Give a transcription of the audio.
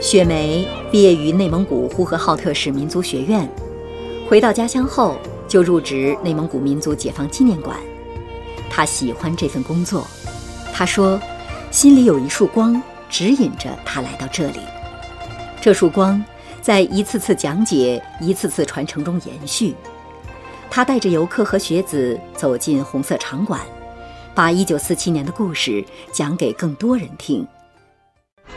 雪梅毕业于内蒙古呼和浩特市民族学院，回到家乡后就入职内蒙古民族解放纪念馆。她喜欢这份工作，她说心里有一束光指引着她来到这里。这束光在一次次讲解、一次次传承中延续。她带着游客和学子走进红色场馆，把1947年的故事讲给更多人听。